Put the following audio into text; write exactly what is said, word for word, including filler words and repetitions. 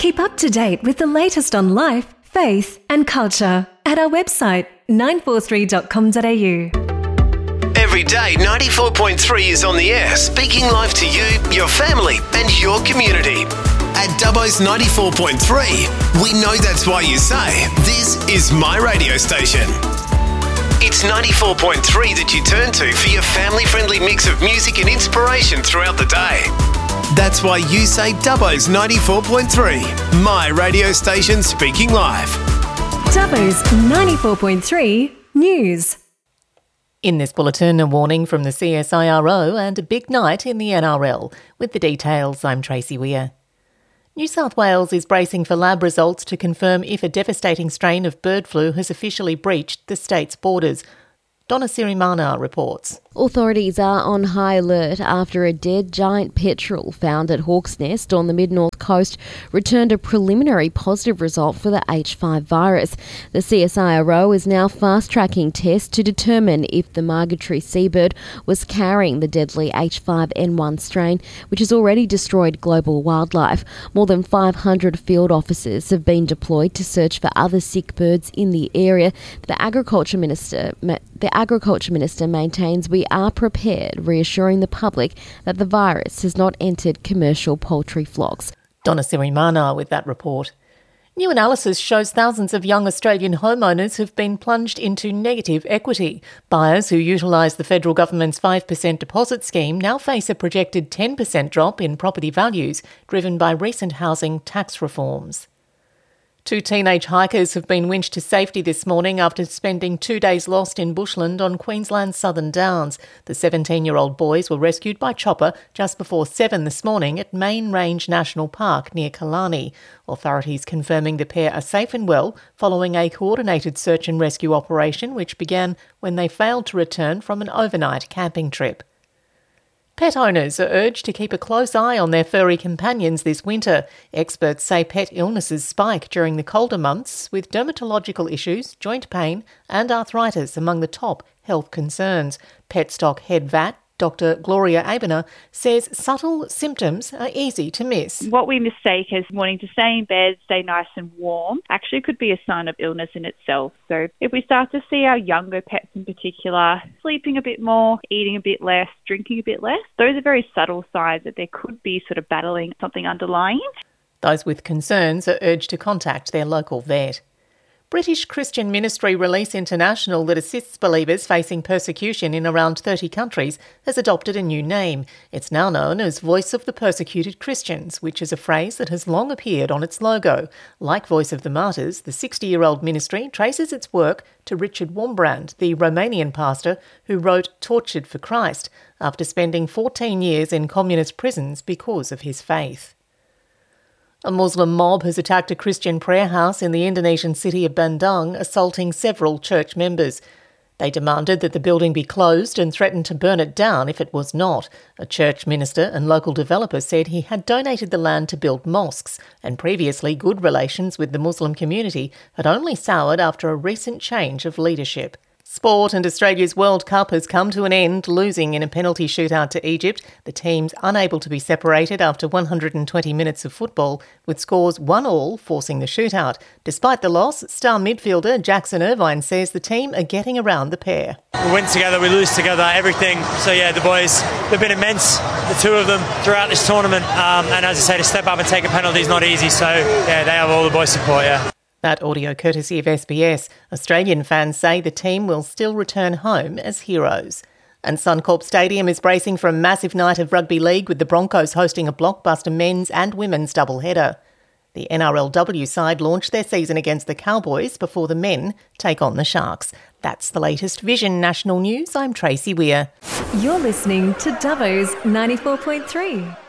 Keep up to date with the latest on life, faith and culture at our website nine four three dot com dot a u. Every day, ninety-four point three is on the air, speaking life to you, your family and your community. At Dubbo's ninety-four point three, we know that's why you say, this is my radio station. It's ninety-four point three that you turn to for your family-friendly mix of music and inspiration throughout the day. That's why you say Dubbo's ninety-four point three, my radio station speaking live. Dubbo's ninety-four point three News. In this bulletin, a warning from the C S I R O and a big night in the N R L. With the details, I'm Tracy Weir. New South Wales is bracing for lab results to confirm if a devastating strain of bird flu has officially breached the state's borders. Donna Sirimana reports. Authorities are on high alert after a dead giant petrel found at Hawk's Nest on the mid-north coast returned a preliminary positive result for the H five virus. The C S I R O is now fast-tracking tests to determine if the migratory seabird was carrying the deadly H five N one strain, which has already destroyed global wildlife. More than five hundred field officers have been deployed to search for other sick birds in the area. The Agriculture Minister, the Agriculture Minister maintains we are prepared, reassuring the public that the virus has not entered commercial poultry flocks. Donna Sirimana with that report. New analysis shows thousands of young Australian homeowners have been plunged into negative equity. Buyers who utilise the federal government's five percent deposit scheme now face a projected ten percent drop in property values, driven by recent housing tax reforms. Two teenage hikers have been winched to safety this morning after spending two days lost in bushland on Queensland's Southern Downs. The seventeen-year-old boys were rescued by chopper just before seven this morning at Main Range National Park near Killarney. Authorities confirming the pair are safe and well following a coordinated search and rescue operation which began when they failed to return from an overnight camping trip. Pet owners are urged to keep a close eye on their furry companions this winter. Experts say pet illnesses spike during the colder months, with dermatological issues, joint pain and arthritis among the top health concerns. Petstock head vet Doctor Gloria Abener says subtle symptoms are easy to miss. What we mistake as wanting to stay in bed, stay nice and warm, actually could be a sign of illness in itself. So if we start to see our younger pets in particular sleeping a bit more, eating a bit less, drinking a bit less, those are very subtle signs that there could be sort of battling something underlying. Those with concerns are urged to contact their local vet. British Christian Ministry Release International, that assists believers facing persecution in around thirty countries, has adopted a new name. It's now known as Voice of the Persecuted Christians, which is a phrase that has long appeared on its logo. Like Voice of the Martyrs, the sixty-year-old ministry traces its work to Richard Wurmbrand, the Romanian pastor who wrote Tortured for Christ, after spending fourteen years in communist prisons because of his faith. A Muslim mob has attacked a Christian prayer house in the Indonesian city of Bandung, assaulting several church members. They demanded that the building be closed and threatened to burn it down if it was not. A church minister and local developer said he had donated the land to build mosques, and previously good relations with the Muslim community had only soured after a recent change of leadership. Sport and Australia's World Cup has come to an end, losing in a penalty shootout to Egypt. The teams unable to be separated after one hundred twenty minutes of football, with scores one all forcing the shootout. Despite the loss, star midfielder Jackson Irvine says the team are getting around the pair. We win together, we lose together, everything. So yeah, the boys, they've been immense, the two of them, throughout this tournament. Um, and as I say, to step up and take a penalty is not easy. So yeah, they have all the boys' support, yeah. That audio courtesy of S B S. Australian fans say the team will still return home as heroes. And Suncorp Stadium is bracing for a massive night of rugby league, with the Broncos hosting a blockbuster men's and women's doubleheader. The N R L W side launched their season against the Cowboys before the men take on the Sharks. That's the latest Vision National News. I'm Tracy Weir. You're listening to Dubbo's ninety-four point three.